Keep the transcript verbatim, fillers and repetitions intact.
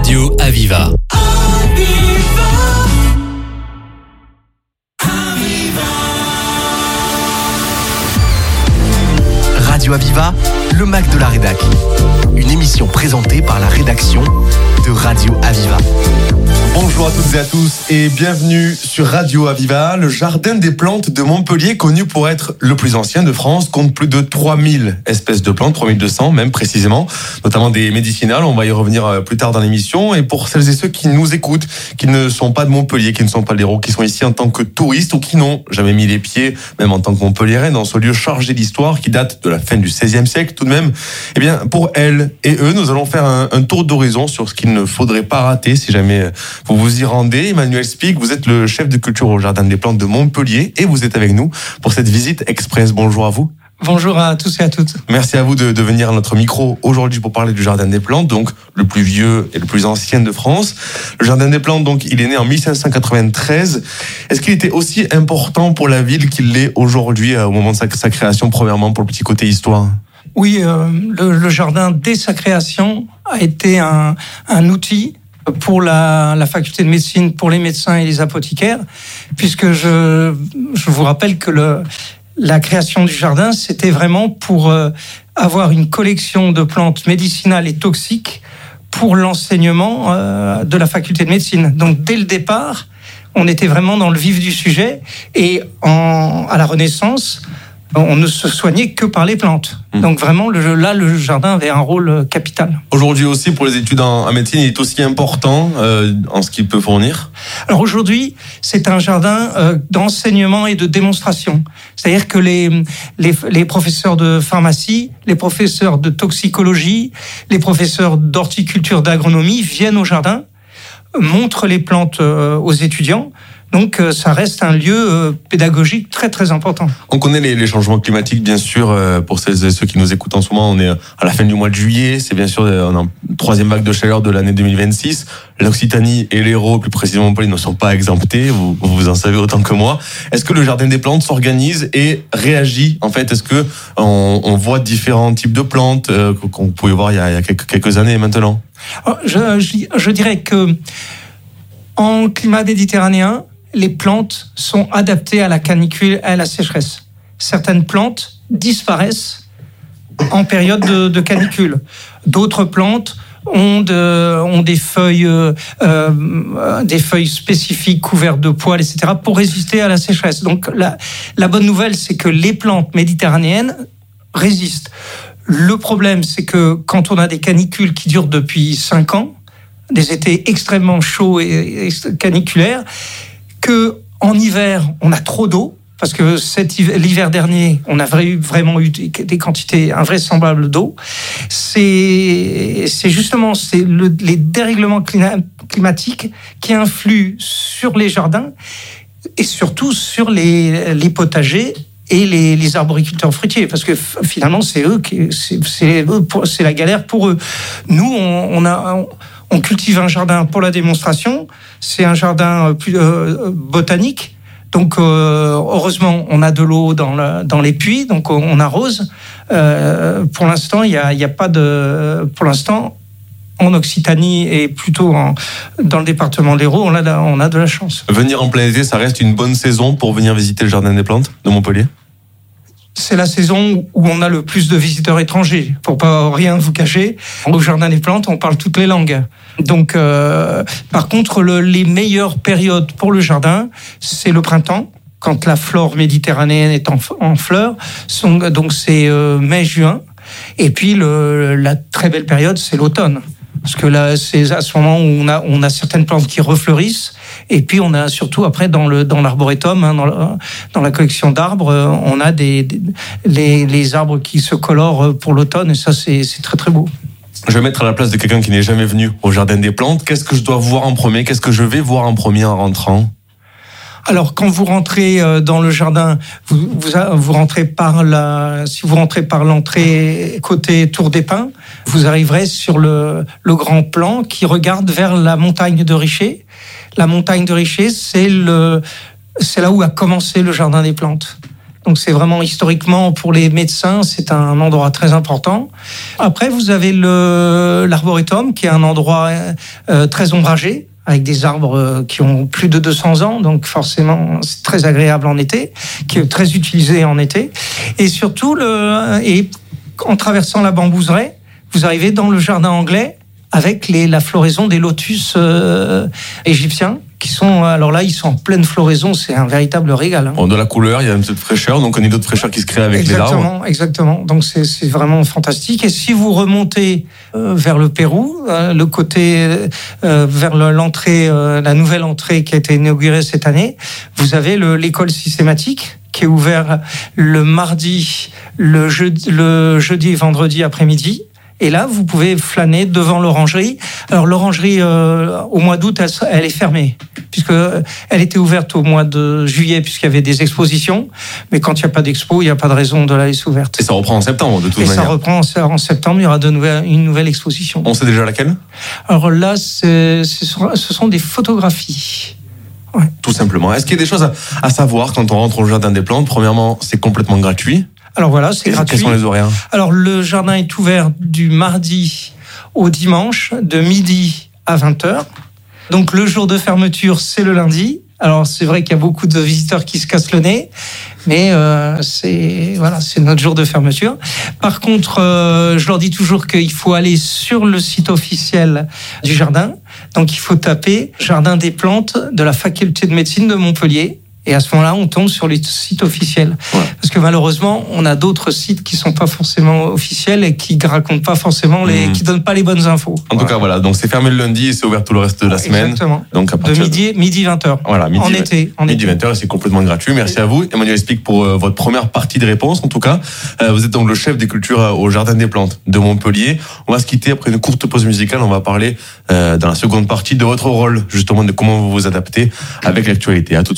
Radio Aviva. Radio Aviva, le Mac de la Rédac. Une émission présentée par la rédaction de Radio Aviva. Bonjour à toutes et à tous et bienvenue sur Radio Aviva. Le jardin des plantes de Montpellier, connu pour être le plus ancien de France, compte plus de trois mille espèces de plantes, trois mille deux cents même précisément, notamment des médicinales. On va y revenir plus tard dans l'émission. Et pour celles et ceux qui nous écoutent, qui ne sont pas de Montpellier, qui ne sont pas de l'Hérault, qui sont ici en tant que touristes ou qui n'ont jamais mis les pieds, même en tant que Montpelliérains, dans ce lieu chargé d'histoire qui date de la fin du seizième siècle tout de même, eh bien pour elles et eux, nous allons faire un, un tour d'horizon sur ce qu'il ne faudrait pas rater si jamais vous vous y rendez. Emmanuel Spic, vous êtes le chef de culture au Jardin des Plantes de Montpellier et vous êtes avec nous pour cette visite express. Bonjour à vous. Bonjour à tous et à toutes. Merci à vous de, de venir à notre micro aujourd'hui pour parler du Jardin des Plantes, donc le plus vieux et le plus ancien de France. Le Jardin des Plantes, donc, il est né en mille cinq cent quatre-vingt-treize. Est-ce qu'il était aussi important pour la ville qu'il l'est aujourd'hui au moment de sa, sa création, premièrement pour le petit côté histoire ? Oui, euh, le, le jardin, dès sa création, a été un, un outil pour la, la faculté de médecine, pour les médecins et les apothicaires, puisque je, je vous rappelle que le, la création du jardin, c'était vraiment pour euh, avoir une collection de plantes médicinales et toxiques pour l'enseignement euh, de la faculté de médecine. Donc, dès le départ, on était vraiment dans le vif du sujet, et en, à la Renaissance, on ne se soignait que par les plantes. Mmh. Donc vraiment, le, là, le jardin avait un rôle capital. Aujourd'hui aussi, pour les études en, en médecine, il est aussi important euh, en ce qu'il peut fournir. Alors aujourd'hui, c'est un jardin euh, d'enseignement et de démonstration. C'est-à-dire que les, les, les professeurs de pharmacie, les professeurs de toxicologie, les professeurs d'horticulture, d'agronomie viennent au jardin, montrent les plantes euh, aux étudiants. Donc, ça reste un lieu pédagogique très, très important. On connaît les, les changements climatiques, bien sûr. Pour celles et ceux qui nous écoutent en ce moment, on est à la fin du mois de juillet. C'est bien sûr, on a une troisième vague de chaleur de l'année deux mille vingt-six. L'Occitanie et l'Hérault, plus précisément Montpellier, ne sont pas exemptés. Vous, vous en savez autant que moi. Est-ce que le Jardin des Plantes s'organise et réagit? En fait, est-ce que on, on voit différents types de plantes euh, qu'on pouvait voir il y a, il y a quelques, quelques années et maintenant? je, je, je dirais que en climat méditerranéen, les plantes sont adaptées à la canicule et à la sécheresse. Certaines plantes disparaissent en période de, de canicule. D'autres plantes ont, de, ont des feuilles, euh, des feuilles spécifiques couvertes de poils, et cetera, pour résister à la sécheresse. Donc la, la bonne nouvelle, c'est que les plantes méditerranéennes résistent. Le problème, c'est que quand on a des canicules qui durent depuis cinq ans, des étés extrêmement chauds et, et caniculaires, que en hiver, on a trop d'eau, parce que cet hiver, l'hiver dernier, on a vraiment eu des quantités invraisemblables d'eau. C'est, c'est justement c'est le, les dérèglements climatiques qui influent sur les jardins et surtout sur les, les potagers et les, les arboriculteurs fruitiers, parce que finalement, c'est eux qui, c'est, c'est, c'est la galère pour eux. Nous, on, on a... On, On cultive un jardin pour la démonstration. C'est un jardin plus euh, botanique. Donc, euh, heureusement, on a de l'eau dans, la, dans les puits, donc on arrose. Euh, pour l'instant, il y a, il y a pas de. Pour l'instant, en Occitanie et plutôt en, dans le département de l'Hérault, on a, on a de la chance. Venir en plein été, ça reste une bonne saison pour venir visiter le Jardin des Plantes de Montpellier? C'est la saison où on a le plus de visiteurs étrangers. Pour pas rien vous cacher, au Jardin des Plantes, on parle toutes les langues. Donc, euh, par contre, le, les meilleures périodes pour le jardin, c'est le printemps, quand la flore méditerranéenne est en, en fleurs. Sont, donc, c'est euh, mai-juin. Et puis, le, la très belle période, c'est l'automne. Parce que là, c'est à ce moment où on a, on a certaines plantes qui refleurissent. Et puis, on a surtout, après, dans, le, dans l'arboretum, hein, dans, le, dans la collection d'arbres, on a des, des, les, les arbres qui se colorent pour l'automne. Et ça, c'est, c'est très, très beau. Je vais mettre à la place de quelqu'un qui n'est jamais venu au Jardin des Plantes. Qu'est-ce que je dois voir en premier? Qu'est-ce que je vais voir en premier en rentrant? Alors, quand vous rentrez dans le jardin, vous, vous, vous rentrez par la, si vous rentrez par l'entrée côté Tour des Pins, vous arriverez sur le, le grand plan qui regarde vers la montagne de Richer. La montagne de Richer, c'est le, c'est là où a commencé le Jardin des Plantes. Donc c'est vraiment historiquement pour les médecins, c'est un endroit très important. Après vous avez le l'arboretum qui est un endroit euh, très ombragé avec des arbres qui ont plus de deux cents ans, donc forcément c'est très agréable en été, qui est très utilisé en été. Et surtout le et en traversant la bambouseraie, vous arrivez dans le jardin anglais avec les, la floraison des lotus euh, égyptiens, qui sont, alors là, ils sont en pleine floraison, c'est un véritable régal. Hein. Bon, de la couleur, il y a une petite fraîcheur, donc un îlot de fraîcheur qui se crée avec exactement, les arbres. Exactement, donc c'est, c'est vraiment fantastique. Et si vous remontez euh, vers le Pérou, euh, le côté, euh, vers le, l'entrée, euh, la nouvelle entrée qui a été inaugurée cette année, vous avez le, l'école systématique, qui est ouverte le mardi, le jeudi, le jeudi et vendredi après-midi. Et là, vous pouvez flâner devant l'orangerie. Alors l'orangerie, euh, au mois d'août, elle, elle est fermée, puisque elle était ouverte au mois de juillet, puisqu'il y avait des expositions. Mais quand il n'y a pas d'expo, il n'y a pas de raison de la laisser ouverte. Et ça reprend en septembre, de toute Et manière. Et ça reprend en septembre. Il y aura de nouvelles, une nouvelle exposition. On sait déjà laquelle ? Alors là, c'est, ce sont des photographies. Ouais. Tout simplement. Est-ce qu'il y a des choses à, à savoir quand on rentre au jardin des plantes ? Premièrement, c'est complètement gratuit. Alors voilà, c'est gratuit. Quels sont les horaires ? Alors le jardin est ouvert du mardi au dimanche, de midi à vingt heures. Donc le jour de fermeture, c'est le lundi. Alors c'est vrai qu'il y a beaucoup de visiteurs qui se cassent le nez, mais euh, c'est voilà, c'est notre jour de fermeture. Par contre, euh, je leur dis toujours qu'il faut aller sur le site officiel du jardin. Donc il faut taper Jardin des plantes de la faculté de médecine de Montpellier. Et à ce moment-là, on tombe sur les sites officiels. Ouais. Parce que malheureusement, on a d'autres sites qui sont pas forcément officiels et qui racontent pas forcément les, mmh. qui donnent pas les bonnes infos. En voilà. tout cas, voilà. Donc c'est fermé le lundi et c'est ouvert tout le reste de la ouais, semaine. Exactement. Donc à partir de midi, de... midi vingt heures. Voilà, midi, en été. En midi vingt heures et c'est complètement gratuit. Merci et... à vous, Emmanuel Explique, pour euh, votre première partie de réponse. En tout cas, euh, vous êtes donc le chef des cultures euh, au Jardin des Plantes de Montpellier. On va se quitter après une courte pause musicale. On va parler euh, dans la seconde partie de votre rôle, justement, de comment vous vous adaptez avec l'actualité. À tout de suite.